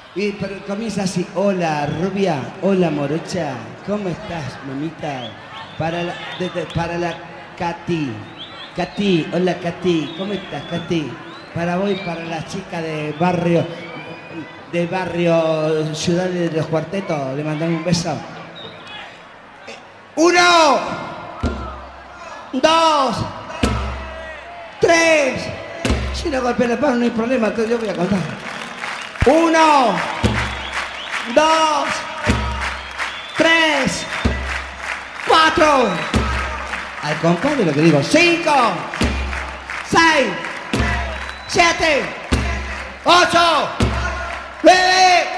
Pero comienza así, hola rubia, hola morocha, ¿cómo estás, mamita? Para la Katy, Katy, hola Katy, ¿cómo estás, Katy? Para la chica de barrio Ciudad de los Cuartetos, le mandamos un beso. Uno, dos, tres. Si no golpea la mano no hay problema, entonces yo voy a contar. Uno, dos, tres, cuatro. Al compás de lo que digo. 5, 6, 7, 8, 9.